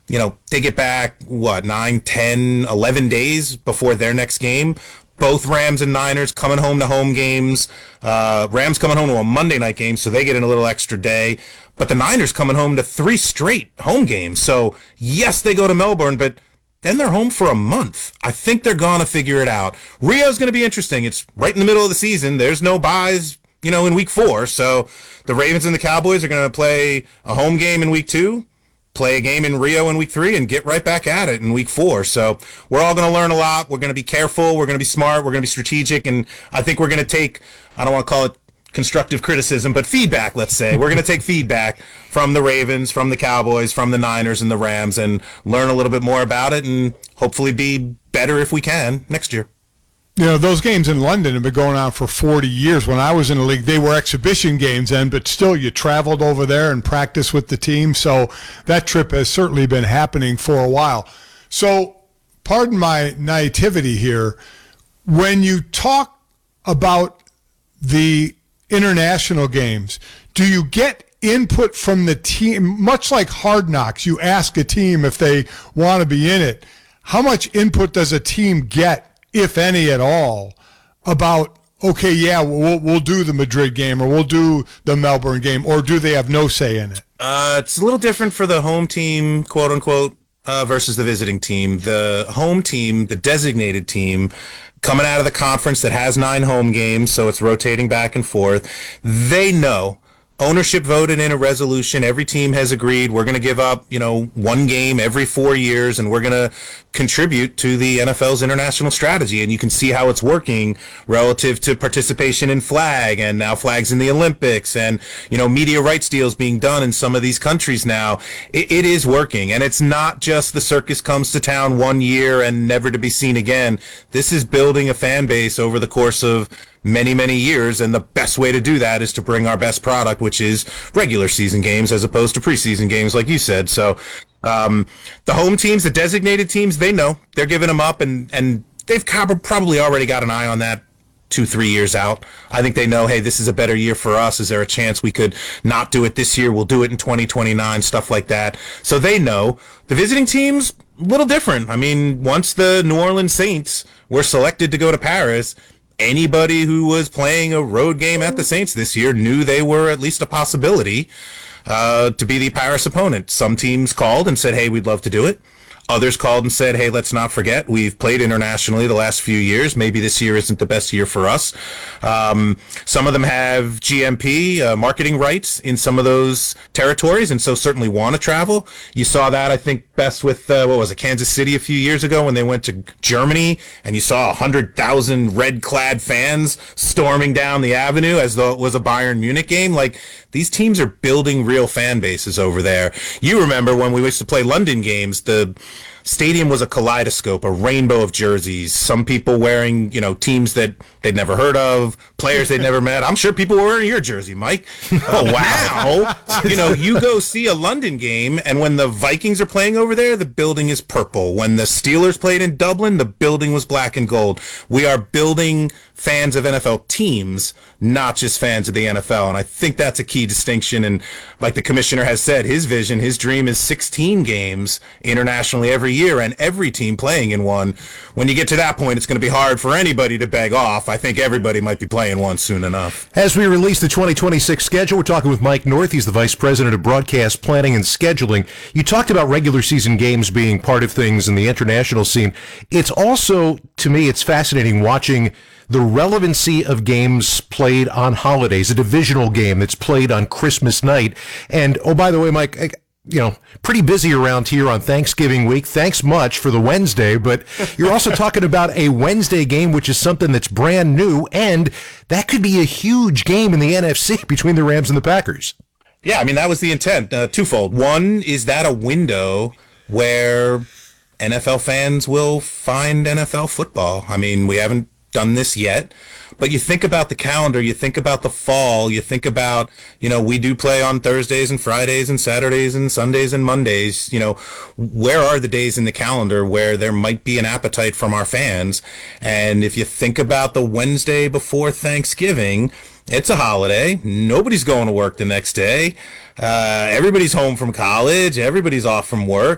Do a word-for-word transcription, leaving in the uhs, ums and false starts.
you know, they get back, what, nine, ten, eleven days before their next game. Both Rams and Niners coming home to home games. Uh, Rams coming home to a Monday night game, so they get in a little extra day. But the Niners coming home to three straight home games. So, yes, they go to Melbourne, but then they're home for a month. I think they're going to figure it out. Rio's going to be interesting. It's right in the middle of the season. There's no buys, you know, in week four. So the Ravens and the Cowboys are going to play a home game in week two, play a game in Rio in week three, and get right back at it in week four. So we're all going to learn a lot. We're going to be careful. We're going to be smart. We're going to be strategic. And I think we're going to take, I don't want to call it constructive criticism, but feedback, let's say. We're going to take feedback from the Ravens, from the Cowboys, from the Niners and the Rams, and learn a little bit more about it and hopefully be better if we can next year. You know, those games in London have been going on for forty years. When I was in the league, they were exhibition games then, but still you traveled over there and practiced with the team. So that trip has certainly been happening for a while. So pardon my naivety here. When you talk about the international games, do you get input from the team? Much like Hard Knocks, you ask a team if they want to be in it. How much input does a team get, if any at all, about, okay, yeah, we'll, we'll do the Madrid game or we'll do the Melbourne game, or do they have no say in it? Uh, it's a little different for the home team, quote unquote, uh, versus the visiting team. The home team, the designated team, coming out of the conference that has nine home games, so it's rotating back and forth, they know. Ownership voted in a resolution. Every team has agreed we're going to give up, you know, one game every four years, and we're going to contribute to the N F L's international strategy. And you can see how it's working relative to participation in flag, and now flags in the Olympics, and, you know, media rights deals being done in some of these countries now. It, it is working, and it's not just the circus comes to town one year and never to be seen again. This is building a fan base over the course of many, many years, and the best way to do that is to bring our best product, which is regular season games as opposed to preseason games, like you said. So um, the home teams, the designated teams, they know. They're giving them up, and, and they've probably already got an eye on that two, three years out. I think they know, hey, this is a better year for us. Is there a chance we could not do it this year? We'll do it in twenty twenty-nine, stuff like that. So they know. The visiting teams, a little different. I mean, once the New Orleans Saints were selected to go to Paris, anybody who was playing a road game at the Saints this year knew they were at least a possibility uh, to be the Paris opponent. Some teams called and said, hey, we'd love to do it. Others called and said, hey, let's not forget, we've played internationally the last few years. Maybe this year isn't the best year for us. Um, some of them have G M P, uh, marketing rights in some of those territories, and so certainly want to travel. You saw that, I think, best with, uh, what was it, Kansas City a few years ago when they went to Germany, and you saw one hundred thousand red-clad fans storming down the avenue as though it was a Bayern Munich game. Like, these teams are building real fan bases over there. You remember when we used to play London games, the stadium was a kaleidoscope, a rainbow of jerseys. Some people wearing, you know, teams that they'd never heard of, players they'd never met. I'm sure people were wearing your jersey, Mike. Oh, wow. You know, you go see a London game, and when the Vikings are playing over there, the building is purple. When the Steelers played in Dublin, the building was black and gold. We are building fans of N F L teams, not just fans of the N F L. And I think that's a key distinction. And like the commissioner has said, his vision, his dream is sixteen games internationally every year, and every team playing in one. When you get to that point, it's going to be hard for anybody to beg off. I think everybody might be playing one soon enough. As we release the twenty twenty-six schedule, we're talking with Mike North. He's the Vice President of Broadcast Planning and Scheduling. You talked about regular season games being part of things in the international scene. It's also, to me, it's fascinating watching the relevancy of games played on holidays, a divisional game that's played on Christmas night. And, oh, by the way, Mike, I, you know, pretty busy around here on Thanksgiving week. Thanks much for the Wednesday, but you're also talking about a Wednesday game, which is something that's brand new, and that could be a huge game in the N F C between the Rams and the Packers. Yeah, I mean, that was the intent, uh, twofold. One, is that a window where N F L fans will find N F L football? I mean, we haven't done this yet, but you think about the calendar, you think about the fall, you think about, you know, we do play on Thursdays and Fridays and Saturdays and Sundays and Mondays. You know, where are the days in the calendar where there might be an appetite from our fans? And if you think about the Wednesday before Thanksgiving, it's a holiday. Nobody's going to work the next day. Uh, everybody's home from college. Everybody's off from work.